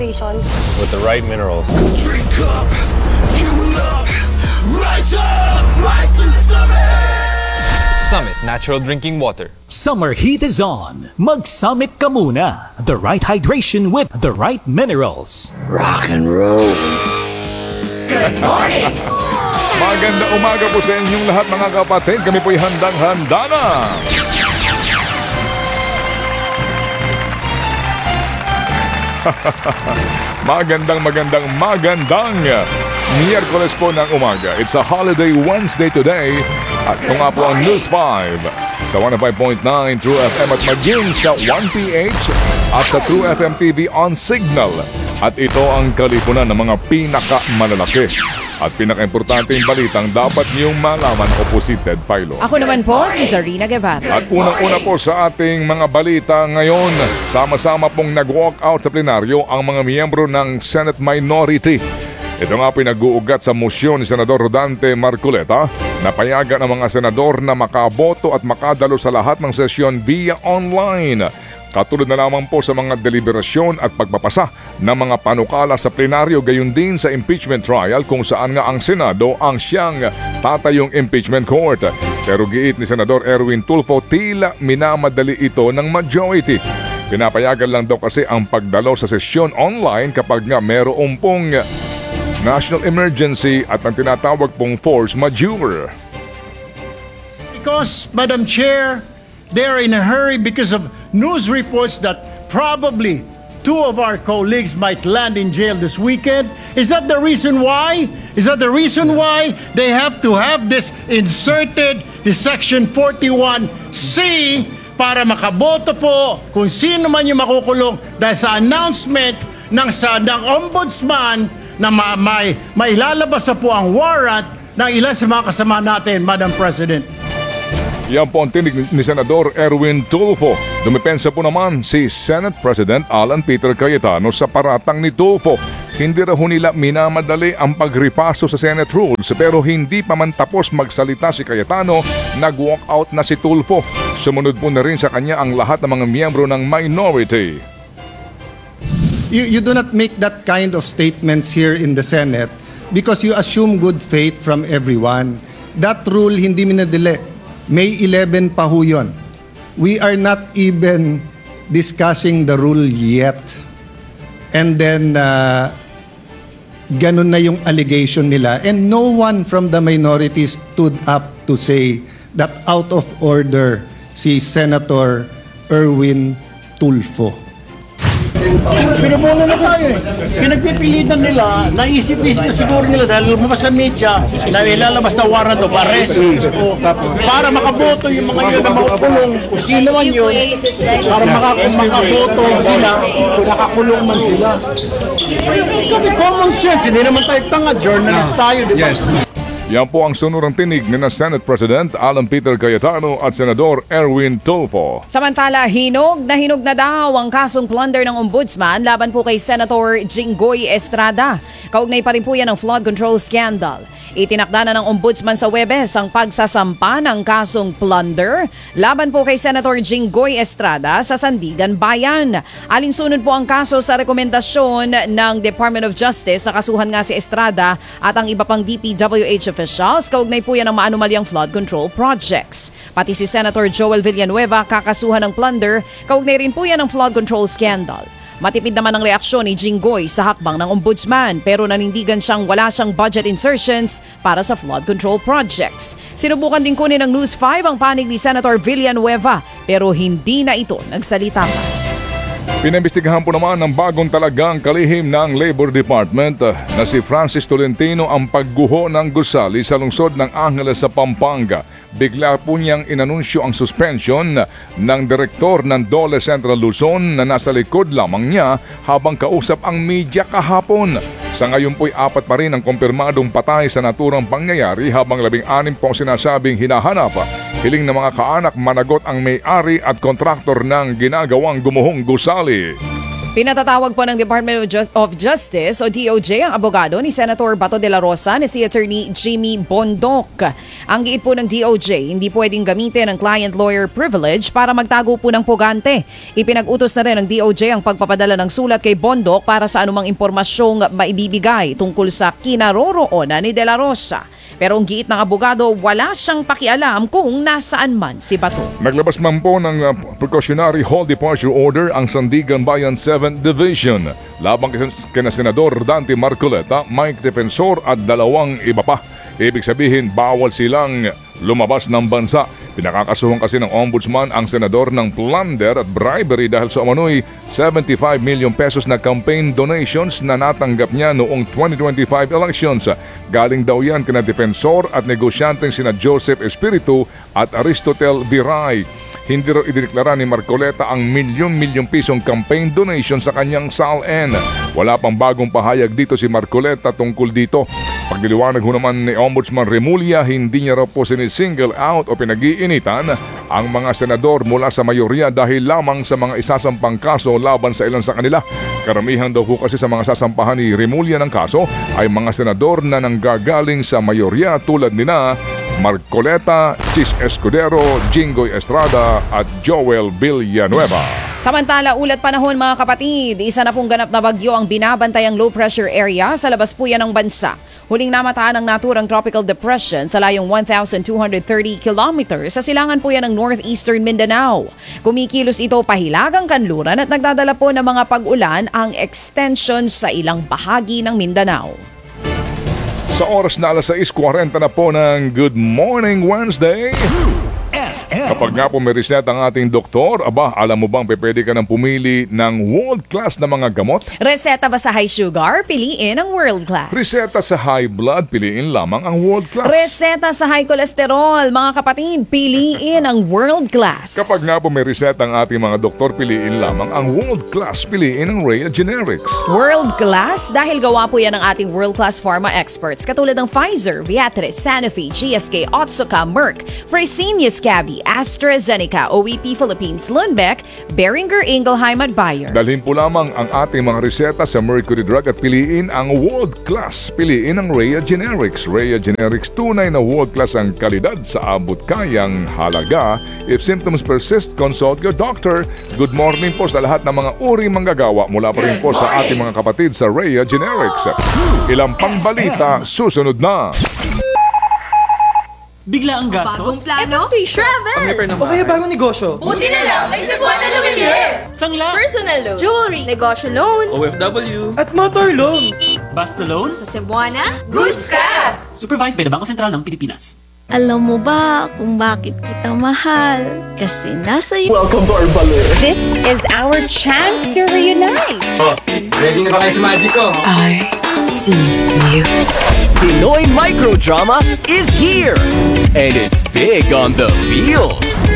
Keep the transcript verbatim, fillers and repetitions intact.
hydration. With the right minerals. Drink up, fuel up, rise up, rise to the summit! Summit Natural Drinking Water. Summer heat is on. Mag-Summit ka muna. The right hydration with the right minerals. Rock and roll. Good morning! Maganda umaga po sa inyong lahat mga kapatid. Kami po'y handang-handa na. Magandang magandang magandang Miyerkules po ng umaga. It's a holiday Wednesday today. At ito nga po ang News five sa one oh five point nine True F M at maging sa one P H at sa True F M T V on Signal. At ito ang kalipunan ng mga pinakamalalaki at pinaka-importanteng balitang dapat niyong malaman. Ako po si Ted Filo. Ako naman po si Zarina Guevara. At unang-una po sa ating mga balita ngayon, sama-sama pong nag-walk out sa plenaryo ang mga miyembro ng Senate Minority. Ito nga pinag-uugat sa mosyon ni Senador Rodante Marcoleta na payagan ang mga senador na makaboto at makadalo sa lahat ng sesyon via online. Katulad na lamang po sa mga deliberasyon at pagpapasa ng mga panukala sa plenaryo, gayon din sa impeachment trial kung saan nga ang Senado ang siyang tatayong impeachment court. Pero giit ni Senador Erwin Tulfo, tila minamadali ito ng majority. Pinapayagan lang daw kasi ang pagdalo sa sesyon online kapag nga merong pong national emergency at ang tinatawag pong force majeure. Because, Madam Chair, they're in a hurry because of news reports that probably two of our colleagues might land in jail this weekend. Is that the reason why? Is that the reason why they have to have this inserted, the Section forty-one C, para makaboto po kung sino man yung makukulong dahil sa announcement ng, sa, ng ombudsman na ma, may, may lalabas na po ang warrant ng ilan sa mga kasama natin, Madam President. Yan po ang tinig ni Senador Erwin Tulfo. Dumipensa po naman si Senate President Alan Peter Cayetano sa paratang ni Tulfo. Hindi raw nila minamadali ang pagripaso sa Senate rules, pero hindi pa man tapos magsalita si Cayetano, nag-walk out na si Tulfo. Sumunod po na rin sa kanya ang lahat ng mga miyembro ng minority. You, you do not make that kind of statements here in the Senate because you assume good faith from everyone. That rule hindi minadali. May eleven pa ho yun. We are not even discussing the rule yet. And then, uh, ganun na yung allegation nila. And no one from the minority stood up to say that out of order si Senator Erwin Tulfo. Pinupuno na tayo eh. Pinagpipilitan nila, naisip-isip na siguro nila dahil lumabas sa media na ilalabas na warrant of arrest. O, para makaboto yung mga yun na makukulong, kung sino man yun, para maka- makaboto sila, kung nakakulong man sila. Kasi common sense, hindi naman tayo tanga, journalist tayo, di ba? Yes. Yan po ang sunurang tinig ni na Senate President Alan Peter Cayetano at Senador Erwin Tulfo. Samantala, hinog na hinog na daw ang kasong plunder ng ombudsman laban po kay Senator Jinggoy Estrada. Kaugnay pa rin po yan ng flood control scandal. Itinakda na ng ombudsman sa Huwebes ang pagsasampa ng kasong plunder laban po kay Senator Jinggoy Estrada sa Sandigan Bayan. Alinsunod po ang kaso sa rekomendasyon ng Department of Justice na kasuhan nga si Estrada at ang iba pang D P W H officials. Kaugnay po yan ng maanumalyang flood control projects. Pati si Senator Joel Villanueva kakasuhan ng plunder. Kaugnay rin po yan ng flood control scandal. Matipid naman ang reaksyon ni Jinggoy sa hakbang ng ombudsman pero nanindigan siyang wala siyang budget insertions para sa flood control projects. Sinubukan din kunin ng News five ang panig ni Senator Villanueva pero hindi na ito nagsalita pa. Pinaimbestigahan po naman ng bagong talagang kalihim ng Labor Department na si Francis Tolentino ang pagguho ng gusali sa lungsod ng Angeles sa Pampanga. Bigla po niyang inanunsyo ang suspension ng direktor ng Dole Central Luzon na nasa likod lamang niya habang kausap ang media kahapon. Sa ngayon po'y apat pa rin ang kumpirmadong patay sa naturang pangyayari habang labing-anim po sinasabing hinahanap. Hiling ng mga kaanak managot ang may-ari at kontraktor ng ginagawang gumuhong gusali. Pinatatawag po ng Department of, Just- of Justice o D O J ang abogado ni Senator Bato de la Rosa na si Attorney Jimmy Bondoc. Ang giit po ng D O J, hindi pwedeng gamitin ang client-lawyer privilege para magtago po ng pugante. Ipinag-utos na rin ng D O J ang pagpapadala ng sulat kay Bondoc para sa anumang impormasyong maibibigay tungkol sa kinaroroonan ni de la Rosa. Pero ang giit ng abogado, wala siyang pakialam kung nasaan man si Bato. Naglabas man po ng uh, precautionary hold departure order ang Sandigan Bayan seventh Division labang kina Senador Dante Marcoleta, Mike Defensor at dalawang iba pa. Ibig sabihin, bawal silang lumabas ng bansa. Pinakakasuhan kasi ng ombudsman ang senador ng plunder at bribery dahil sa umano'y seventy-five million pesos na campaign donations na natanggap niya noong twenty twenty-five elections. Galing daw yan kina defensor at negosyanteng sina Joseph Espiritu at Aristotel Viray. Hindi raw idineklara ni Marcoleta ang milyon-milyong pisong campaign donation sa kanyang S A L N. Wala pang bagong pahayag dito si Marcoleta tungkol dito. Pagdiliwanag ho naman ni Ombudsman Remulla, hindi niya raw po sinisingle out o pinag-iinitan ang mga senador mula sa mayorya dahil lamang sa mga isasampang kaso laban sa ilan sa kanila. Karamihan daw ho kasi sa mga sasampahan ni Remulla ng kaso ay mga senador na nanggagaling sa mayorya tulad nina Marcoleta, Chis Escudero, Jinggoy Estrada at Joel Villanueva. Samantala, ulat panahon mga kapatid, isa na pong ganap na bagyo ang binabantayang low pressure area sa labas po yan ng bansa. Huling namataan ang naturang tropical depression sa layong one thousand two hundred thirty kilometers sa silangan po yan ng northeastern Mindanao. Kumikilos ito pahilagang kanluran at nagdadala po ng mga pag-ulan ang extension sa ilang bahagi ng Mindanao. Sa oras na alas sais forty na po ng Good Morning Wednesday. F M. Kapag nga po may reset ang ating doktor, aba, alam mo bang pwede ka nang pumili ng world-class na mga gamot? Reseta ba sa high sugar? Piliin ang world class. Reseta sa high blood, piliin lamang ang world-class. Reseta sa high cholesterol, mga kapatid, piliin ang world class. Kapag nga po may reset ang ating mga doktor, piliin lamang ang world-class, piliin ang Rhea Generics. World class dahil gawa po yan ng ating world class pharma experts katulad ng Pfizer, Viatris, Sanofi, G S K, Otsuka, Merck, Fresenius Kabi, AstraZeneca, O E P Philippines, Lundbeck, Beringer Ingelheim at Bayer. Dalhin po lamang ang ating mga reseta sa Mercury Drug at piliin ang world-class. Piliin ang Rhea Generics. Rhea Generics, tunay na world-class ang kalidad sa abot-kayang halaga. If symptoms persist, consult your doctor. Good morning po sa lahat ng mga uri manggagawa mula pa rin po sa ating mga kapatid sa Rhea Generics. Ilang pang balita, susunod na. Bigla ang gastos? Bagong plano? Travel! O kaya bagong negosyo? Buti na lang, may Cebuana Lumiere! Sangla? Personal loan. Jewelry. Negosyo loan. O F W? At motor loan? Basta loan? Sa Cebuana, goods ka! Supervised by the Bangko Sentral ng Pilipinas. Alam mo ba kung bakit kita mahal? Kasi nasa iyo. This is our chance to reunite. Ready na ba kayo sa magic ko? I see you. Pinoy Microdrama is here! And it's big on the feels.